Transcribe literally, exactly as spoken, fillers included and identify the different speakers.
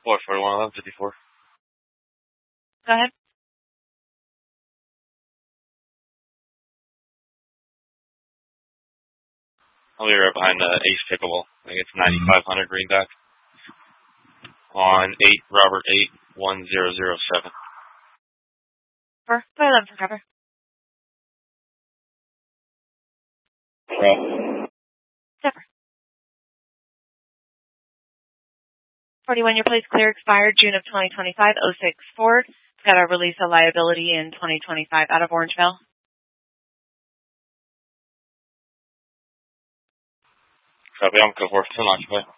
Speaker 1: Four forty-one eleven fifty-four.
Speaker 2: Go ahead.
Speaker 1: I'll be right behind the Ace Pickleball. I think it's ninety-five hundred greenback. On eight, Robert eight, one zero zero seven.
Speaker 2: For eleven for cover.
Speaker 1: Right.
Speaker 2: Zipper. forty-one, your place clear expired June of twenty twenty-five, oh six Ford. Got a release of liability in twenty twenty-five out of Orangeville.
Speaker 1: Copy, I'm good for ten occupied.